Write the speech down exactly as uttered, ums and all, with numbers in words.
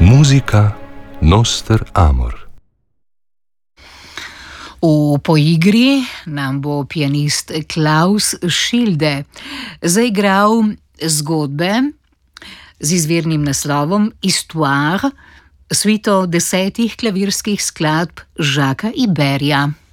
Musica noster amor. V poigri nam bo pianist Klaus Schilde zaigral zgodbe z izvirnim naslovom Histoire, suito desetih klavirskih skladb Jacquesa Iberija.